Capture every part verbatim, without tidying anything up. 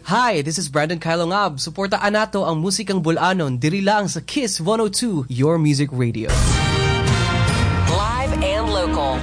Hi, this is Brandon Kailongab. Suportaan nato ang musikang bulanon diri lang sa Kiss one oh two, your music radio. Live and local.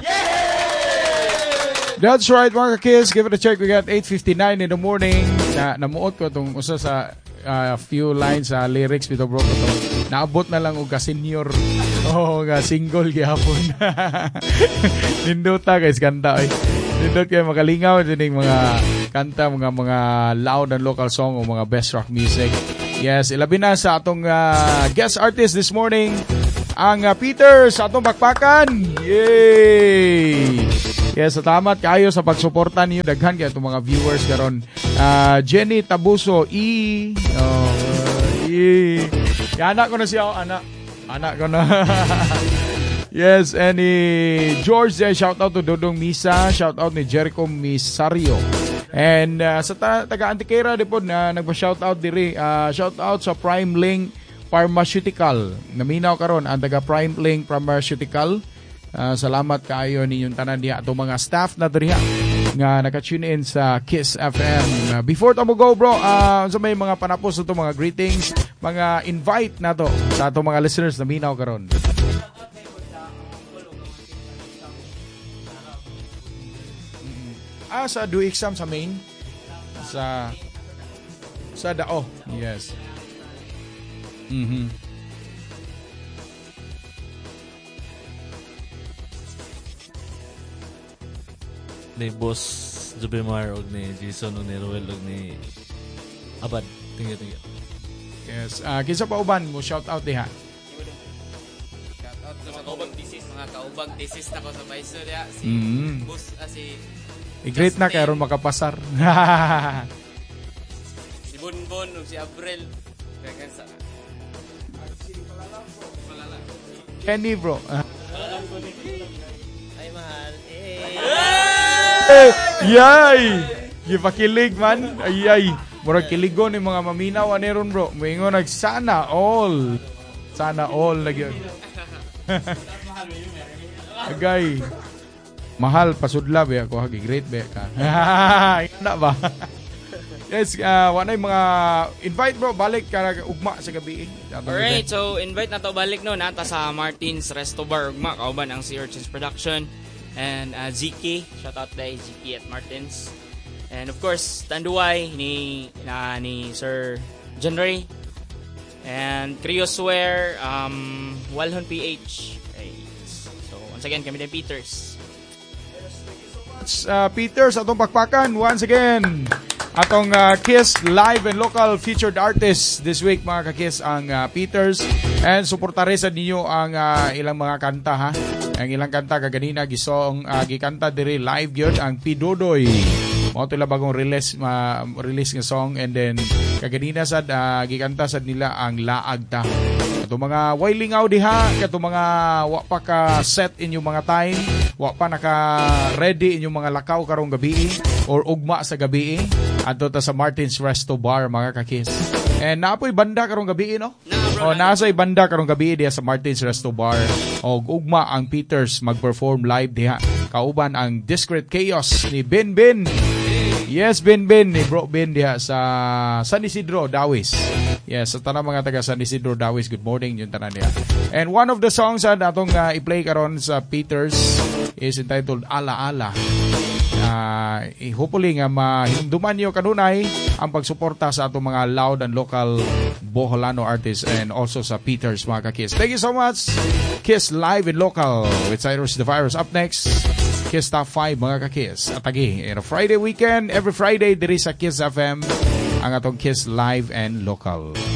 That's right, mga ka-Kiss. Give it a check. We got eight fifty-nine in the morning. Na namuot ko itong usa sa uh, few lines sa uh, lyrics bito bro ko to. Naabot na lang og ka-senior. Oh, ga single gyapon. Nindota guys, kanta ay. Nindot kayo makalingaw din mga kanta, mga mga loud and local song o mga best rock music. Yes, ilabi na sa atong uh, guest artist this morning, ang uh, Peter sa atong bakbakan. Yay! Yes, salamat kayo sa pagsuporta niyo. Daghan kay atong mga viewers karon. Uh, Jenny Tabuso, E. Oh, E. Ya, anak ko na siya, oh, anak. Anak ko na. Yes, and ni George, uh, shout out to Dodong Misa, shout out ni Jericho Misario. And uh, sa ta- taga-Antiquera di po na nagpa-shout out diri, uh, shout out sa Prime Link Pharmaceutical. Naminaw karon ang taga Prime Link Pharmaceutical. Uh, salamat kaayo ninyong tanan diha ato mga staff na diri nga naka-tune in sa Kiss F M. Uh, before to mo go bro, uh, so may mga panapos ito, mga greetings, mga invite na to sa ato mga listeners na minaw karon. Ah, sa do exam sa main sa sa dao. Yes. Mhm. Ni Boss Jubimar og ni Jason og ni Roel og ni Abad. Tingnan tingnan. Yes. Ah, uh, kinsa pa uban mo shout out diha? Shout out sa mga kaubag thesis, mga kaubag thesis na ko sa Baiso diha si mm-hmm. Boss uh, si I-great na karon makapasar. Si Bonbon ug si Abrel. Kaya sa Kenny bro. Ay mahal. Eh, yay! Gipakilig man. Ay ay. Murag kiligon ni mga maminaw aneron bro. Moingon nag sana all. Sana all lagi. Agay. Mahal pasudla ba ako hagi great ba ka. Ina ba? Yes, uh, wanay mga invite bro balik ka ugma sa gabi. Alright, so invite na to balik no nata sa Martin's Resto Bar ugma kauban ang Sea Urchins Production. And uh, Z K, shout out kay Z K at Martins. And of course, Tanduay ni na ni Sir John Ray. And Crioswear, um Walhon P H. Okay. So once again, kami din Peters. Uh, Peters atong pakpakan once again. Atong uh, Kiss live and local featured artists this week mga ka-Kiss ang uh, Peters, and suportare sa ninyo ang uh, ilang mga kanta ha. Ang ilang kanta kaganina gisong uh, gikanta diri live gyud ang Pidodoy. Mao tila bagong release ma uh, release nga song, and then kaganina sad uh, gikanta sad nila ang Laag Ta. Kato mga wailingaw diha, kato mga wa pa ka set inyong mga time, wa pa naka ready inyong mga lakaw karong gabi or ugma sa gabi. Adto ta sa Martin's Resto Bar mga ka-Kiss. And naapoy banda karong gabi no? O nasa banda karong gabi diha sa Martin's Resto Bar. O ugma ang Peters mag-perform live diha. Kauban ang Discreet Chaos ni Ben Ben. Yes, Ben Ben ni Bro Ben diha sa San Isidro, Dawis. Yes, sa tanang mga taga San Isidro, Dawis. Good morning yung tanan diha. And one of the songs na atong uh, i-play karon sa Peters is entitled Ala Ala. Uh, hopefully nga mahinduman nyo kanunay ang pagsuporta sa atong mga loud and local Boholano artists and also sa Peters mga ka-Kiss. Thank you so much. Kiss live and local with Cyrus the Virus. Up next, Kiss Top five mga ka-Kiss. At agi, in a Friday weekend, every Friday diri sa Kiss F M ang atong Kiss live and local.